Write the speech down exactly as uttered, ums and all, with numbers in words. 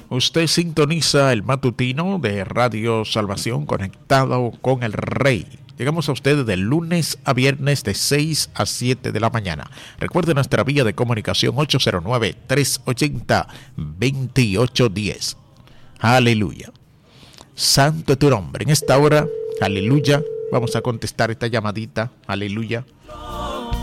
Usted sintoniza el matutino de Radio Salvación conectado con el Rey. Llegamos a ustedes de lunes a viernes de seis a siete de la mañana. Recuerde nuestra vía de comunicación ocho cero nueve, tres ocho cero, dos ocho uno cero. Aleluya. Santo es tu nombre. En esta hora, aleluya, vamos a contestar esta llamadita. Aleluya.